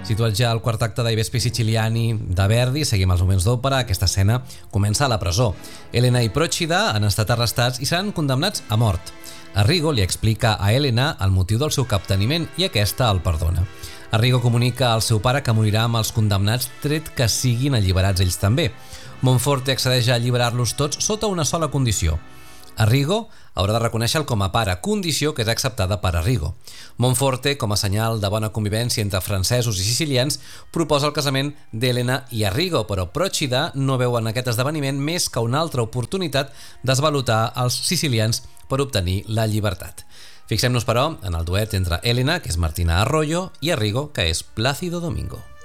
Situats ja al quart acte dai Vespi Siciliani de Verdi, seguim els moments d'òpera. Aquesta escena comença a la presó. Elena i Procida han estat arrestats i seran condemnats a mort. Arrigo li explica a Elena el motiu del seu capteniment i aquesta el perdona. Arrigo comunica al seu pare que morirà amb els condemnats tret que siguin alliberats ells també. Monforte accedeix a alliberar-los tots sota una sola condició. Arrigo haurà de reconèixer-lo com a pare, condició que és acceptada per Arrigo. Monforte, com a senyal de bona convivència entre francesos i sicilians, proposa el casament d'Elena i Arrigo, però Procida no veu en aquest esdeveniment més que una altra oportunitat d'esvalotar els sicilians per obtenir la llibertat. Fixem-nos, però, en el duet entre Elena, que és Martina Arroyo, i Arrigo, que és Plácido Domingo.